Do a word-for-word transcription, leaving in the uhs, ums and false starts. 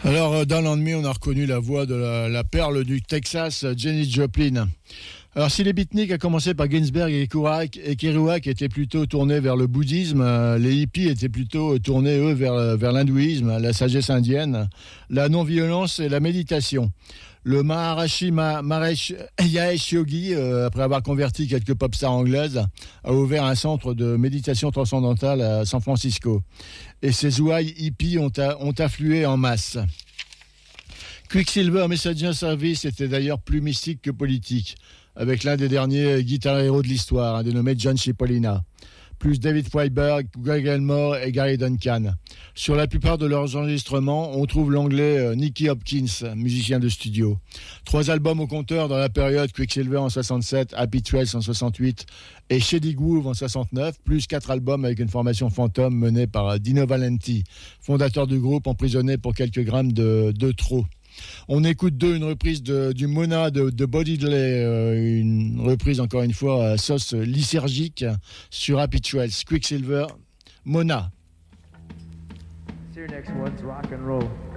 Alors, dans l'ennemi, on a reconnu la voix de la, la perle du Texas, Janis Joplin. Alors, si les beatniks, à commencer par Ginsberg et Kerouac, et Kerouac étaient plutôt tournés vers le bouddhisme, les hippies étaient plutôt tournés, eux, vers, vers l'hindouisme, la sagesse indienne, la non-violence et la méditation. Le Maharishi Mahesh Yogi, euh, après avoir converti quelques pop stars anglaises, a ouvert un centre de méditation transcendantale à San Francisco. Et ces ouailles hippies ont, a, ont afflué en masse. Quicksilver Messenger Service était d'ailleurs plus mystique que politique, avec l'un des derniers guitar héros de l'histoire, un dénommé John Cipollina, plus David Freiberg, Greg Elmore et Gary Duncan. Sur la plupart de leurs enregistrements, on trouve l'anglais Nicky Hopkins, musicien de studio. Trois albums au compteur dans la période Quicksilver en soixante-sept, Happy Trails en soixante-huit et Shady Groove en soixante-neuf, plus quatre albums avec une formation fantôme menée par Dino Valenti, fondateur du groupe emprisonné pour quelques grammes de, de trop. On écoute d'eux une reprise de, du Mona de, de Bo Diddley, euh, une reprise encore une fois à sauce lysergique sur Happy Trails. Quicksilver, Mona. This here next one's rock and roll.